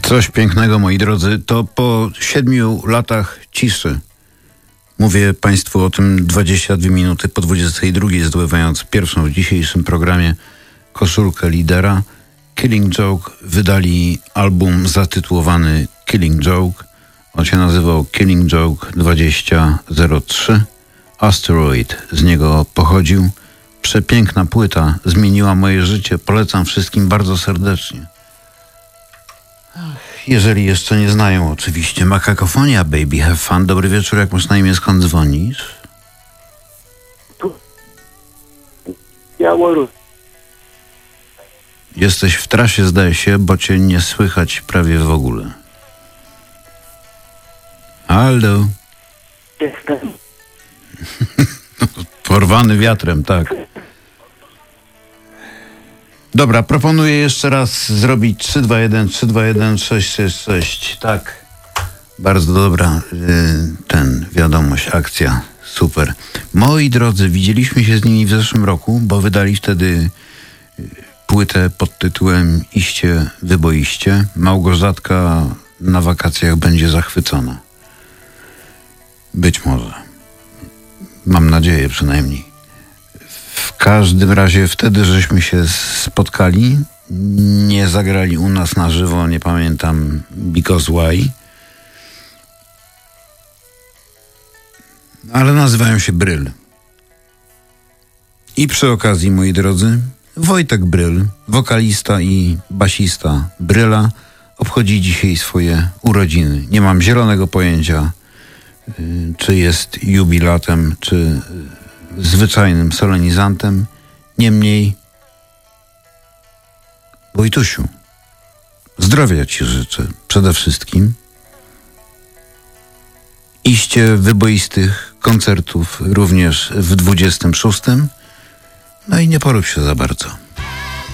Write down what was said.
Coś pięknego, moi drodzy. To po 7 latach ciszy mówię Państwu o tym 22 minuty po 22, zdobywając pierwszą w dzisiejszym programie koszulkę lidera. Killing Joke wydali album zatytułowany Killing Joke. On się nazywał Killing Joke 2003. Asteroid z niego pochodził. Przepiękna płyta, zmieniła moje życie. Polecam wszystkim bardzo serdecznie. Jeżeli jeszcze nie znają, oczywiście. Makakofonia, baby, have fun. Dobry wieczór, jak masz na imię, skąd dzwonisz? Jesteś w trasie, zdaje się, bo cię nie słychać prawie w ogóle. Halo? Jestem. Porwany wiatrem, tak. Dobra, proponuję jeszcze raz zrobić 321 321 666. Tak. Bardzo dobra wiadomość, akcja. Super. Moi drodzy, widzieliśmy się z nimi w zeszłym roku, bo wydali wtedy płytę pod tytułem Iście wyboiście. Małgorzatka na wakacjach będzie zachwycona. Być może. Mam nadzieję przynajmniej. W każdym razie wtedy żeśmy się spotkali. Nie zagrali u nas na żywo, nie pamiętam because why. Ale nazywają się Bryl. I przy okazji, moi drodzy, Wojtek Bryl, wokalista i basista Bryla, obchodzi dzisiaj swoje urodziny. Nie mam zielonego pojęcia, czy jest jubilatem, czy zwyczajnym solenizantem. Niemniej, Wojtusiu, zdrowia ci życzę przede wszystkim. Iście wyboistych koncertów również w 26. No i nie porób się za bardzo.